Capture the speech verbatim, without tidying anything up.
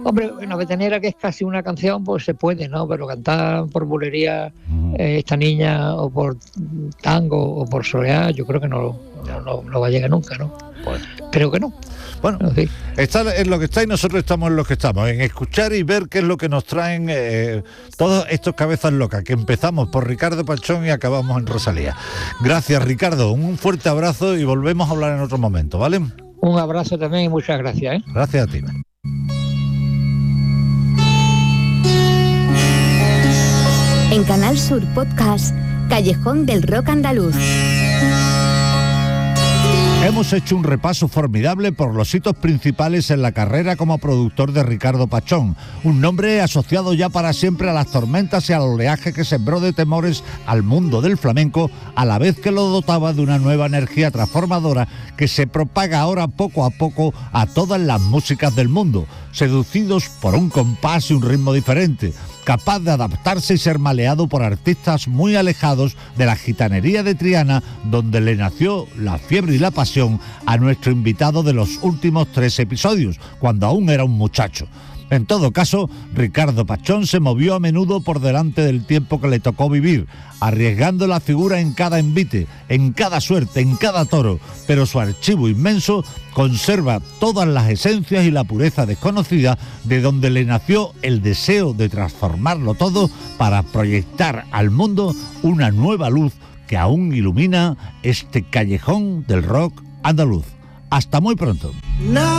Hombre, en la Betanera, que es casi una canción, pues se puede, ¿no? Pero cantar por bulería eh, esta niña, o por tango, o por soleá, yo creo que no, no, no, no va a llegar nunca, ¿no? Pues, creo que no. Bueno, no, sí. está en lo que está y nosotros estamos en lo que estamos, en escuchar y ver qué es lo que nos traen eh, todos estos cabezas locas, que empezamos por Ricardo Pachón y acabamos en Rosalía. Gracias, Ricardo, un fuerte abrazo y volvemos a hablar en otro momento, ¿vale? Un abrazo también y muchas gracias, ¿eh? Gracias a ti. En Canal Sur Podcast, Callejón del Rock Andaluz. Hemos hecho un repaso formidable por los hitos principales en la carrera como productor de Ricardo Pachón, un nombre asociado ya para siempre a las tormentas y al oleaje que sembró de temores al mundo del flamenco, a la vez que lo dotaba de una nueva energía transformadora que se propaga ahora poco a poco a todas las músicas del mundo, seducidos por un compás y un ritmo diferente, capaz de adaptarse y ser maleado por artistas muy alejados de la gitanería de Triana, donde le nació la fiebre y la pasión a nuestro invitado de los últimos tres episodios, cuando aún era un muchacho. En todo caso, Ricardo Pachón se movió a menudo por delante del tiempo que le tocó vivir, arriesgando la figura en cada envite, en cada suerte, en cada toro, pero su archivo inmenso conserva todas las esencias y la pureza desconocida de donde le nació el deseo de transformarlo todo para proyectar al mundo una nueva luz que aún ilumina este callejón del rock andaluz. Hasta muy pronto.